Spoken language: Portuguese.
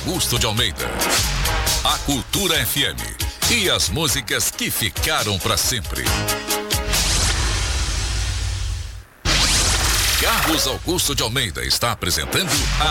Augusto de Almeida. A Cultura FM e as músicas que ficaram para sempre. Carlos Augusto de Almeida está apresentando a